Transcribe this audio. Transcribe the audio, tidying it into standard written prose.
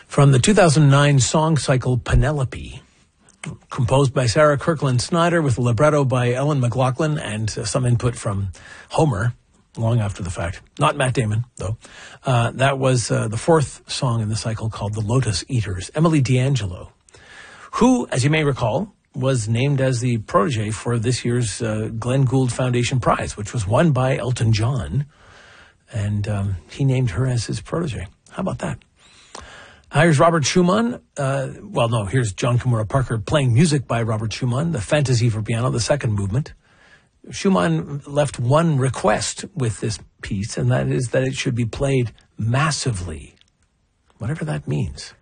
From the 2009 song cycle Penelope, composed by Sarah Kirkland Snyder with a libretto by Ellen McLaughlin and some input from Homer, long after the fact. Not Matt Damon, though. That was the fourth song in the cycle called The Lotus Eaters. Emily D'Angelo, who, as you may recall, was named as the protege for this year's Glenn Gould Foundation Prize, which was won by Elton John. And he named her as his protege. How about that? Here's Robert Schumann. Here's John Kimura Parker playing music by Robert Schumann, the Fantasy for Piano, the second movement. Schumann left one request with this piece, and that is that it should be played massively, whatever that means.